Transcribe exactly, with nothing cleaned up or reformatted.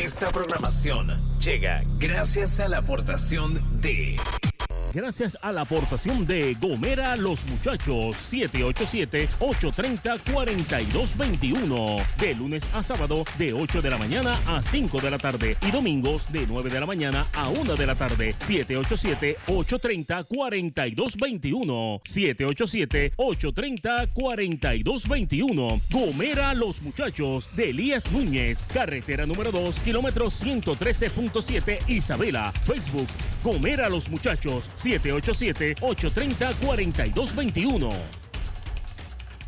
Esta programación llega gracias a la aportación de... Gracias a la aportación de Gomera Los Muchachos, siete ocho siete, ocho tres cero, cuatro dos dos uno. De lunes a sábado, de ocho de la mañana a cinco de la tarde. Y domingos, de nueve de la mañana a una de la tarde. siete ocho siete, ocho tres cero, cuatro dos dos uno. siete ocho siete, ocho tres cero, cuatro dos dos uno. Gomera Los Muchachos, de Elías Núñez. Carretera número dos, kilómetro ciento trece punto siete, Isabela. Facebook, Gomera Los Muchachos, siete ocho siete, ocho tres cero, cuatro dos dos uno.